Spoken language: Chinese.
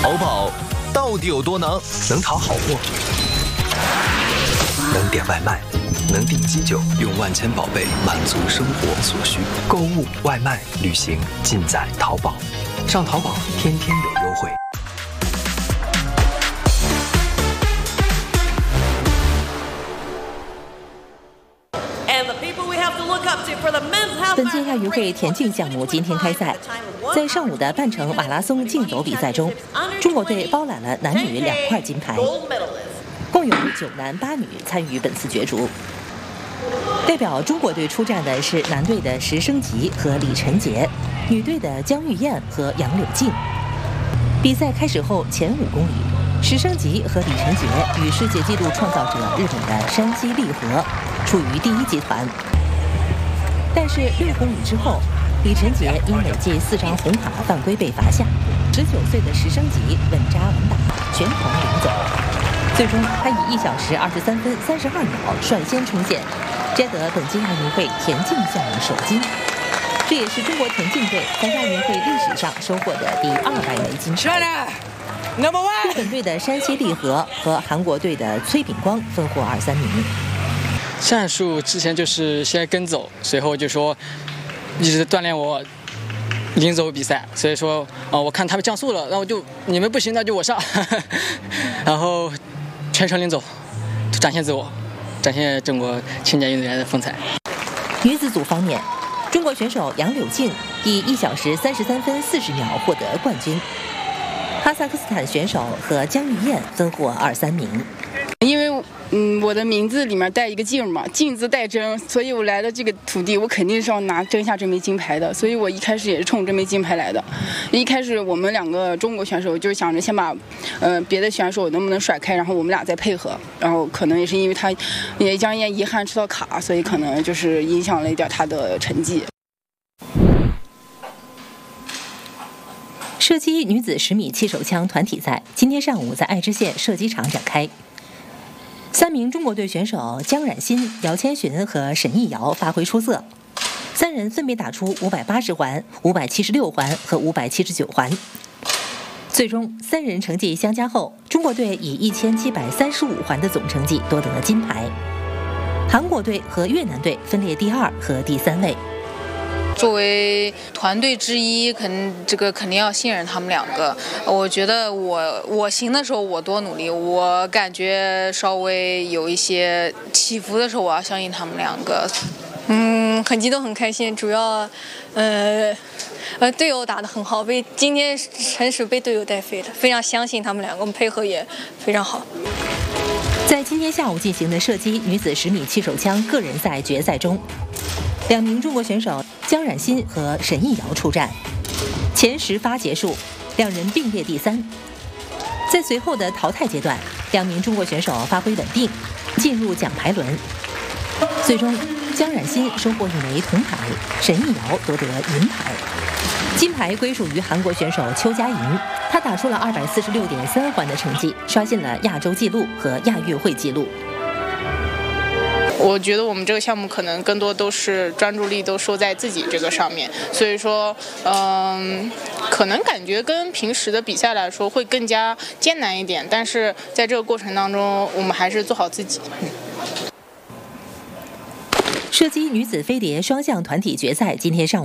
淘宝到底有多能？ 能淘好货，能点外卖，能订机酒，用万千宝贝满足生活所需。购物、外卖、旅行尽在淘宝。上淘宝，天天有优惠。 本届亚运会田径项目今天开赛，在上午的半程马拉松竞走比赛中，中国队包揽了男女2块金牌，共有9男8女参与本次角逐。代表中国队出战的是男队的石升吉和李晨杰，女队的姜玉燕和杨柳静。比赛开始后前5公里，石升吉和李晨杰与世界纪录创造者日本的山西利和处于第1集团。但是6公里之后，李晨杰因累计4张红卡犯规被罚下，19岁的石升吉稳扎稳打，全程领走。最终，他以1小时23分32秒率先冲线，摘得本届亚运会田径项目首金。这也是中国田径队在亚运会历史上收获的第200枚金牌。日本队的山西利和和韩国队的崔炳光分获2、3名。 战术之前就是先跟走，随后就说一直锻炼我领走比赛，所以说我看他们降速了，那我就你们不行，那就我上，然后全程领走，展现自我，展现中国青年运动员的风采。 女子组方面，中国选手杨柳静以1小时33分40秒获得冠军，哈萨克斯坦选手和姜玉燕分获2、3名。 因为我的名字里面带一个静嘛，静字带真，所以我来的这个土地，我肯定是要争下这枚金牌的。所以我一开始也是冲这枚金牌来的。一开始我们2个中国选手就想着先把别的选手能不能甩开，然后我们俩再配合。然后可能也是因为他姜燕遗憾吃到卡，所以可能就是影响了一点他的成绩。 射击女子10米气手枪团体赛今天上午在爱知县射击场展开。3名中国队选手姜冉馨、姚千寻和沈艺瑶发挥出色，3人分别打出580环、576环和579环。最终3人成绩相加后，中国队以1735环的总成绩夺得金牌。韩国队和越南队分列第2和第3位。 作为团队之一，肯定要信任他们2个。我觉得我行的时候我多努力，我感觉稍微有一些起伏的时候，我要相信他们2个。 很激动很开心，主要队友打得很好，今天纯属被队友带飞的，非常相信他们2个，我们配合也非常好。 在今天下午进行的射击女子10米气手枪个人赛决赛中，2名中国选手姜冉馨和沈艺瑶出战，前10发结束，2人并列第3。在随后的淘汰阶段，2名中国选手发挥稳定，进入奖牌轮。最终，姜冉馨收获1枚铜牌，沈艺瑶夺得银牌。金牌归属于韩国选手邱佳莹，她打出了246.3环的成绩，刷新了亚洲纪录和亚运会纪录。 我觉得我们这个项目可能更多都是专注力都收在自己这个上面，所以说，可能感觉跟平时的比赛来说会更加艰难一点，但是在这个过程当中，我们还是做好自己。 射击女子飞碟双项团体决赛今天上午